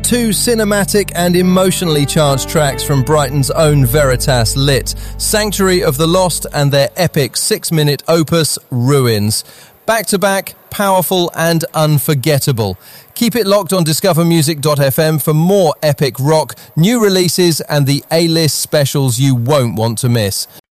two cinematic and emotionally charged tracks from Brighton's own Veritas Lit, Sanctuary of the Lost and their epic 6-minute opus, Ruins. Back-to-back, powerful and unforgettable. Keep it locked on discovermusic.fm for more epic rock, new releases and the A-list specials you won't want to miss.